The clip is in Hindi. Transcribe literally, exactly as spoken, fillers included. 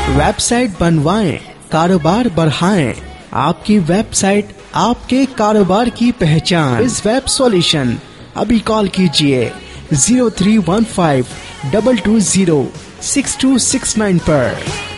वेबसाइट बनवाएं, कारोबार बढ़ाएं। आपकी वेबसाइट आपके कारोबार की पहचान। इस वेब सॉल्यूशन अभी कॉल कीजिए zero three one five double two zero six to six nine पर।